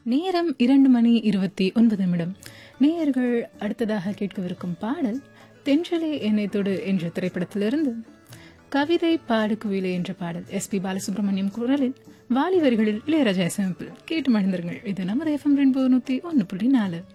நேரம் 2:29. நேயர்கள் அடுத்ததாக கேட்கவிருக்கும் பாடல் தென்றலே என்னை தொடு என்ற திரைப்படத்திலிருந்து கவிதை பாடு குவிலே என்ற பாடல். எஸ்பி பாலசுப்ரமணியம் குரலில், வாலி வரிகளில் இளையராஜா இசையமைப்பில் கேட்டு மகிழ்ந்திருங்கள். இது நமது FM ரெயின்போ 101.4.